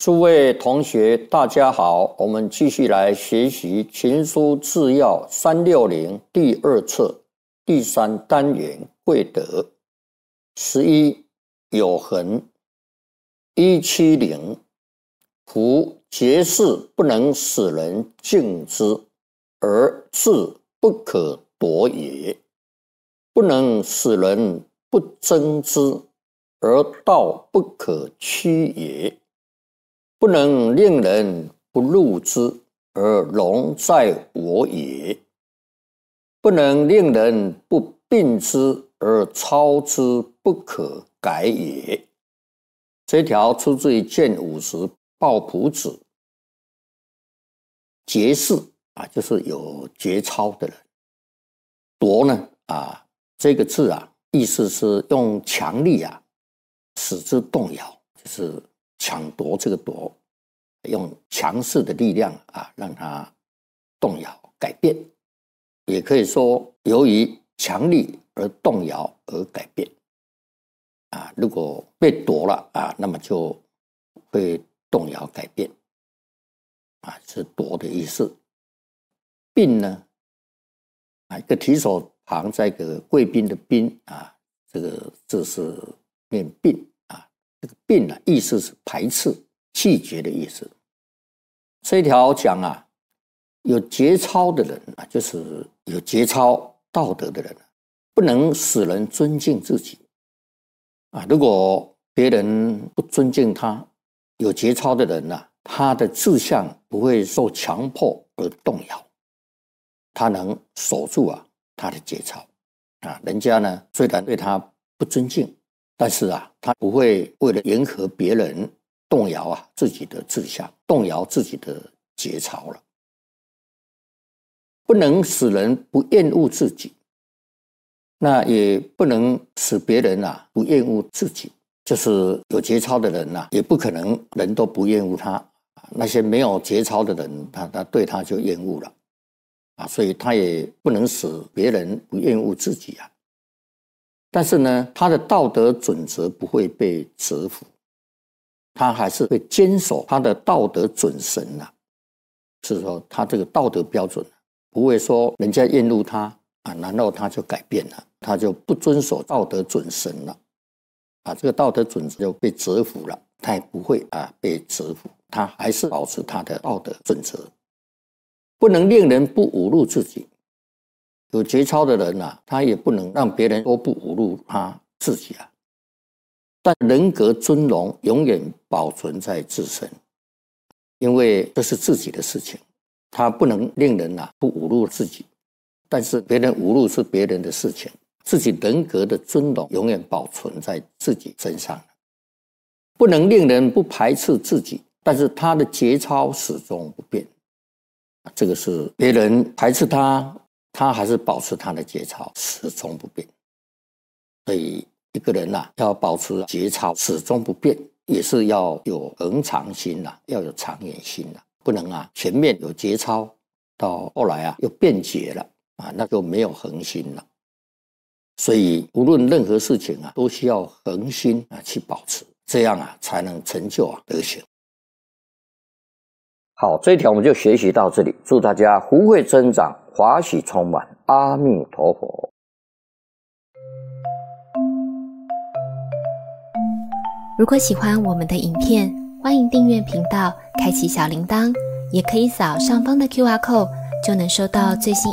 诸位同学，大家好，我们继续来学习《群书治要》360第2册第3单元贵德。11有恒。170夫节事不能使人敬之，而志不可夺也；不能使人不争之，而道不可屈也；不能令人不入之，而容在我也；不能令人不并之，而超之不可改也。这条出自于卷50抱朴子。节事就是有节操的人。夺呢这个字意思是用强力使之动摇，就是抢夺这个夺，用强势的力量让它动摇改变，也可以说由于强力而动摇而改变。如果被夺了那么就会动摇改变是夺的意思。并呢一个提手旁在一个贵宾的宾这个字是念并这个并意思是排斥拒绝的意思。这一条讲有节操的人就是有节操道德的人不能使人尊敬自己如果别人不尊敬他，有节操的人他的志向不会受强迫而动摇，他能守住他的节操人家呢虽然对他不尊敬，但是他不会为了迎合别人动摇自己的志向，动摇自己的节操了。不能使人不厌恶自己，那也不能使别人不厌恶自己，就是有节操的人也不可能人都不厌恶他，那些没有节操的人他对他就厌恶了所以他也不能使别人不厌恶自己但是呢他的道德准则不会被折服，他还是会坚守他的道德准绳是说他这个道德标准不会说人家厌恶他然后他就改变了，他就不遵守道德准绳了这个道德准则就被折服了，他也不会被折服，他还是保持他的道德准则。不能令人不侮辱自己，有节操的人他也不能让别人都不侮辱他自己但人格尊荣永远保存在自身，因为这是自己的事情，他不能令人不侮辱自己，但是别人侮辱是别人的事情，自己人格的尊荣永远保存在自己身上。不能令人不排斥自己，但是他的节操始终不变，这个是别人排斥他，他还是保持他的节操始终不变。所以一个人要保持节操始终不变，也是要有恒常心要有长远心不能前面有节操，到后来又变节了那就没有恒心了。所以无论任何事情都需要恒心去保持，这样才能成就德行。好，这一条我们就学习到这里，祝大家福慧增长，华喜充满，阿弥陀佛。 如果喜欢我们的影片，欢迎订阅频道，开启小铃铛，也可以扫上方的 QR code，就能收到最新